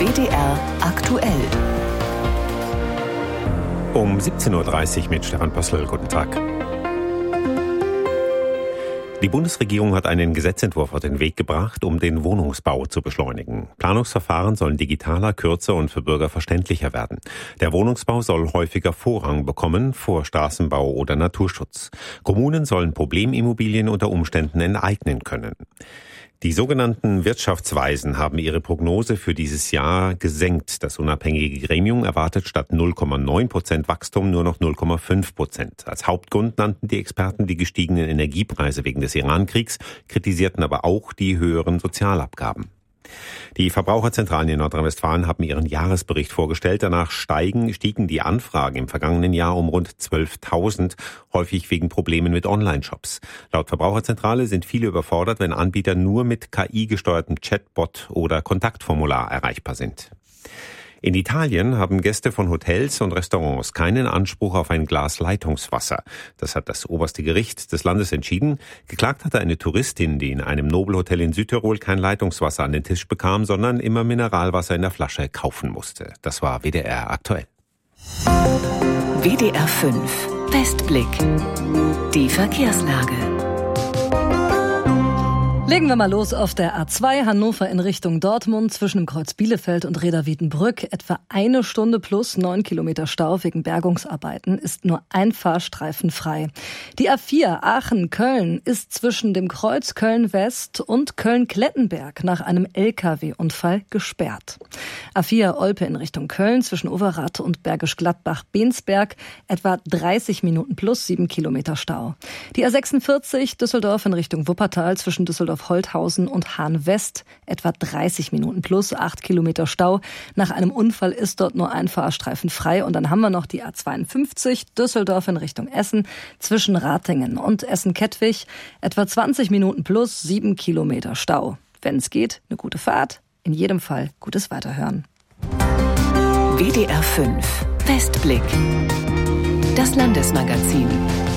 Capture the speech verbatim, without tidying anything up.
W D R aktuell. Um siebzehn Uhr dreißig mit Stefan Pössl. Guten Tag. Die Bundesregierung hat einen Gesetzentwurf auf den Weg gebracht, um den Wohnungsbau zu beschleunigen. Planungsverfahren sollen digitaler, kürzer und für Bürger verständlicher werden. Der Wohnungsbau soll häufiger Vorrang bekommen vor Straßenbau oder Naturschutz. Kommunen sollen Problemimmobilien unter Umständen enteignen können. Die sogenannten Wirtschaftsweisen haben ihre Prognose für dieses Jahr gesenkt. Das unabhängige Gremium erwartet statt null Komma neun Prozent Wachstum nur noch null Komma fünf Prozent. Als Hauptgrund nannten die Experten die gestiegenen Energiepreise wegen des Iran-Kriegs, kritisierten aber auch die höheren Sozialabgaben. Die Verbraucherzentralen in Nordrhein-Westfalen haben ihren Jahresbericht vorgestellt. Danach steigen, stiegen die Anfragen im vergangenen Jahr um rund zwölftausend, häufig wegen Problemen mit Online-Shops. Laut Verbraucherzentrale sind viele überfordert, wenn Anbieter nur mit K I-gesteuertem Chatbot oder Kontaktformular erreichbar sind. In Italien haben Gäste von Hotels und Restaurants keinen Anspruch auf ein Glas Leitungswasser. Das hat das oberste Gericht des Landes entschieden. Geklagt hatte eine Touristin, die in einem Nobelhotel in Südtirol kein Leitungswasser an den Tisch bekam, sondern immer Mineralwasser in der Flasche kaufen musste. Das war W D R aktuell. W D R fünf Westblick. Die Verkehrslage. Legen wir mal los auf der A zwei Hannover in Richtung Dortmund zwischen dem Kreuz Bielefeld und Reda-Wiedenbrück. Etwa eine Stunde plus neun Kilometer Stau wegen Bergungsarbeiten, ist nur ein Fahrstreifen frei. Die A vier Aachen-Köln ist zwischen dem Kreuz Köln-West und Köln-Klettenberg nach einem L K W-Unfall gesperrt. A vier Olpe in Richtung Köln zwischen Overath und Bergisch Gladbach-Bensberg etwa dreißig Minuten plus sieben Kilometer Stau. Die A sechsundvierzig Düsseldorf in Richtung Wuppertal zwischen Düsseldorf Holthausen und Hahn-West etwa dreißig Minuten plus acht Kilometer Stau. Nach einem Unfall ist dort nur ein Fahrstreifen frei. Und dann haben wir noch die A zweiundfünfzig Düsseldorf in Richtung Essen zwischen Ratingen und Essen-Kettwig etwa zwanzig Minuten plus sieben Kilometer Stau. Wenn es geht, eine gute Fahrt. In jedem Fall gutes Weiterhören. W D R fünf Westblick. Das Landesmagazin.